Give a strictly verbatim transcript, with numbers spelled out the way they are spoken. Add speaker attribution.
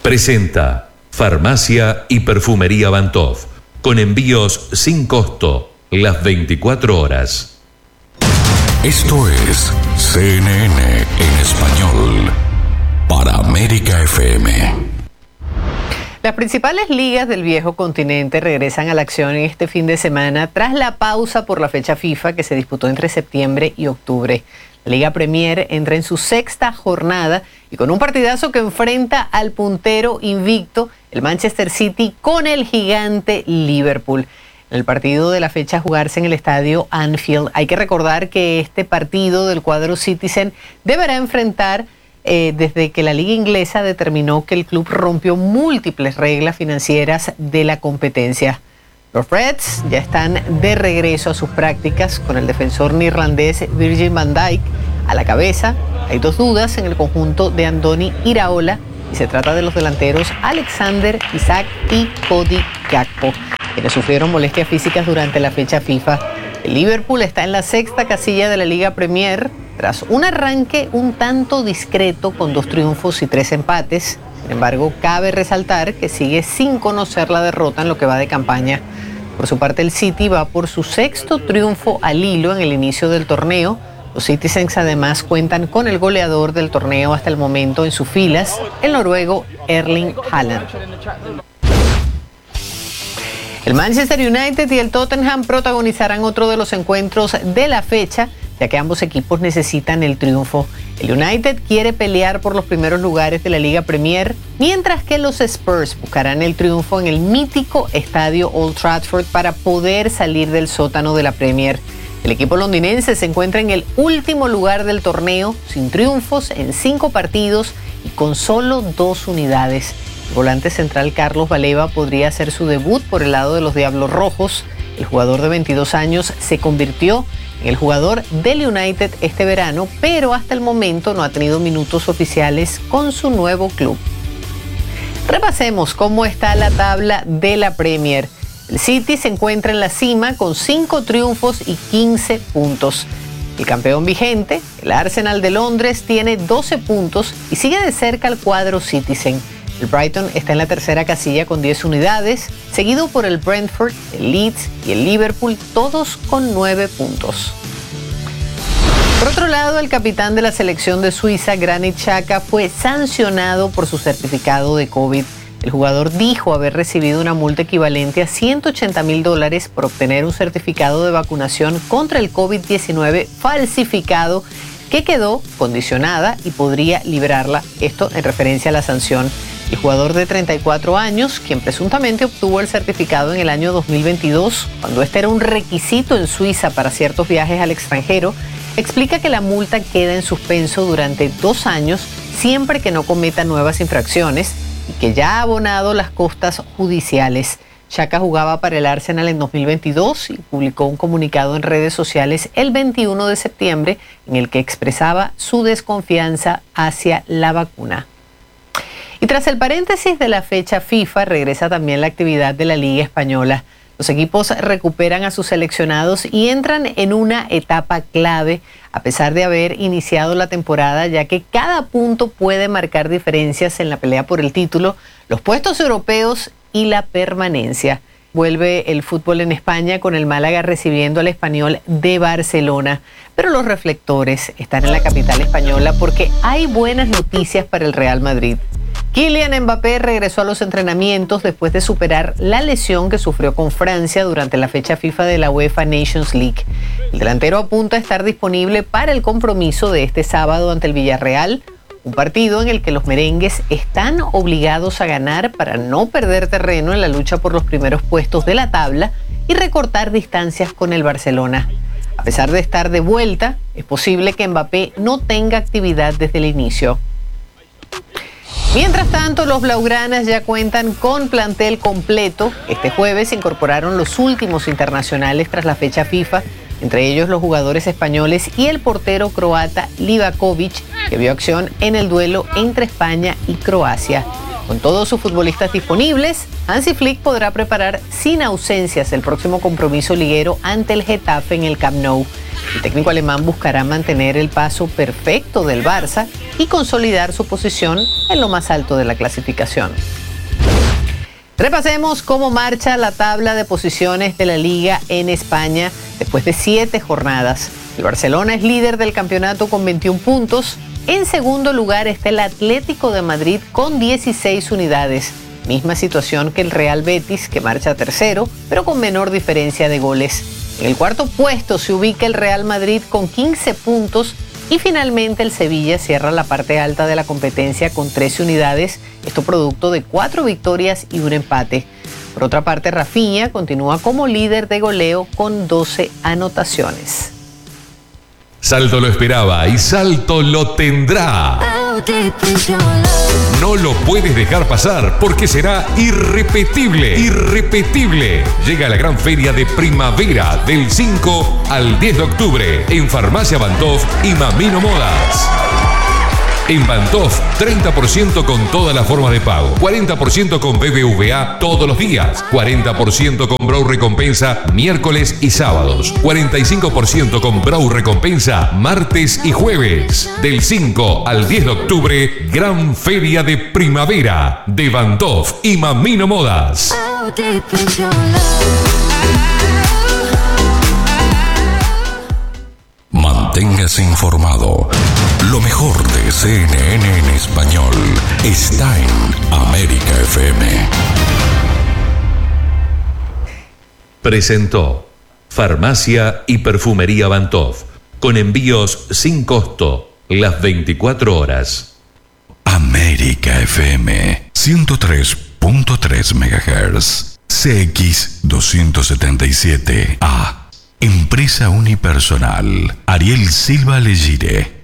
Speaker 1: Presenta Farmacia y Perfumería Bantov, con envíos sin costo, las veinticuatro horas.
Speaker 2: Esto es C N N en español, para América F M.
Speaker 3: Las principales ligas del viejo continente regresan a la acción este fin de semana tras la pausa por la fecha FIFA que se disputó entre septiembre y octubre. La Liga Premier entra en su sexta jornada y con un partidazo que enfrenta al puntero invicto, el Manchester City, con el gigante Liverpool. En el partido de la fecha a jugarse en el estadio Anfield, hay que recordar que este partido del cuadro Citizen deberá enfrentar eh, desde que la Liga Inglesa determinó que el club rompió múltiples reglas financieras de la competencia. Los Reds ya están de regreso a sus prácticas con el defensor neerlandés Virgil van Dijk a la cabeza. Hay dos dudas en el conjunto de Andoni Iraola y se trata de los delanteros Alexander Isak y Cody Gakpo, quienes sufrieron molestias físicas durante la fecha FIFA. El Liverpool está en la sexta casilla de la Liga Premier tras un arranque un tanto discreto con dos triunfos y tres empates. Sin embargo, cabe resaltar que sigue sin conocer la derrota en lo que va de campaña. Por su parte, el City va por su sexto triunfo al hilo en el inicio del torneo. Los Citizens además cuentan con el goleador del torneo hasta el momento en sus filas, el noruego Erling Haaland. El Manchester United y el Tottenham protagonizarán otro de los encuentros de la fecha, ya que ambos equipos necesitan el triunfo. El United quiere pelear por los primeros lugares de la Liga Premier, mientras que los Spurs buscarán el triunfo en el mítico estadio Old Trafford para poder salir del sótano de la Premier. El equipo londinense se encuentra en el último lugar del torneo, sin triunfos en cinco partidos y con solo dos unidades. El volante central Carlos Baleba podría hacer su debut por el lado de los Diablos Rojos. El jugador de veintidós años se convirtió en el jugador del United este verano, pero hasta el momento no ha tenido minutos oficiales con su nuevo club. Repasemos cómo está la tabla de la Premier. El City se encuentra en la cima con cinco triunfos y quince puntos. El campeón vigente, el Arsenal de Londres, tiene doce puntos y sigue de cerca al cuadro Citizen. El Brighton está en la tercera casilla con diez unidades, seguido por el Brentford, el Leeds y el Liverpool, todos con nueve puntos. Por otro lado, el capitán de la selección de Suiza, Granit Xhaka, fue sancionado por su certificado de COVID. El jugador dijo haber recibido una multa equivalente a ciento ochenta mil dólares por obtener un certificado de vacunación contra el COVID diecinueve falsificado, que quedó condicionada y podría librarla, esto en referencia a la sanción. El jugador de treinta y cuatro años, quien presuntamente obtuvo el certificado en el año dos mil veintidós, cuando este era un requisito en Suiza para ciertos viajes al extranjero, explica que la multa queda en suspenso durante dos años siempre que no cometa nuevas infracciones y que ya ha abonado las costas judiciales. Xhaka jugaba para el Arsenal en dos mil veintidós y publicó un comunicado en redes sociales el veintiuno de septiembre en el que expresaba su desconfianza hacia la vacuna. Y tras el paréntesis de la fecha FIFA, regresa también la actividad de la Liga Española. Los equipos recuperan a sus seleccionados y entran en una etapa clave, a pesar de haber iniciado la temporada, ya que cada punto puede marcar diferencias en la pelea por el título, los puestos europeos y la permanencia. Vuelve el fútbol en España con el Málaga recibiendo al Español de Barcelona. Pero los reflectores están en la capital española porque hay buenas noticias para el Real Madrid. Kylian Mbappé regresó a los entrenamientos después de superar la lesión que sufrió con Francia durante la fecha FIFA de la UEFA Nations League. El delantero apunta a estar disponible para el compromiso de este sábado ante el Villarreal, un partido en el que los merengues están obligados a ganar para no perder terreno en la lucha por los primeros puestos de la tabla y recortar distancias con el Barcelona. A pesar de estar de vuelta, es posible que Mbappé no tenga actividad desde el inicio. Mientras tanto, los blaugranas ya cuentan con plantel completo. Este jueves se incorporaron los últimos internacionales tras la fecha FIFA, entre ellos los jugadores españoles y el portero croata Livakovic, que vio acción en el duelo entre España y Croacia. Con todos sus futbolistas disponibles, Hansi Flick podrá preparar sin ausencias el próximo compromiso liguero ante el Getafe en el Camp Nou. El técnico alemán buscará mantener el paso perfecto del Barça y consolidar su posición en lo más alto de la clasificación. Repasemos cómo marcha la tabla de posiciones de la Liga en España después de siete jornadas. El Barcelona es líder del campeonato con veintiún puntos. En segundo lugar está el Atlético de Madrid con dieciséis unidades. Misma situación que el Real Betis, que marcha tercero, pero con menor diferencia de goles. En el cuarto puesto se ubica el Real Madrid con quince puntos y finalmente el Sevilla cierra la parte alta de la competencia con trece unidades, esto producto de cuatro victorias y un empate. Por otra parte, Rafinha continúa como líder de goleo con doce anotaciones.
Speaker 1: Salto lo esperaba y Salto lo tendrá. No lo puedes dejar pasar porque será irrepetible, irrepetible. Llega la gran feria de primavera del cinco al diez de octubre en Farmacia Bantoff y Mamino Modas. En Bantoff, treinta por ciento con todas las formas de pago, cuarenta por ciento con B B V A todos los días, cuarenta por ciento con Brow Recompensa miércoles y sábados, cuarenta y cinco por ciento con Brow Recompensa martes y jueves. Del cinco al diez de octubre, gran feria de primavera de Bantoff y Mamino Modas.
Speaker 2: Manténgase informado. Lo mejor de C N N en español está en América F M.
Speaker 1: Presentó Farmacia y Perfumería Bantoff, con envíos sin costo las veinticuatro horas.
Speaker 2: América F M ciento tres punto tres megahertz. C X doscientos setenta y siete A. Empresa unipersonal. Ariel Silva Legire.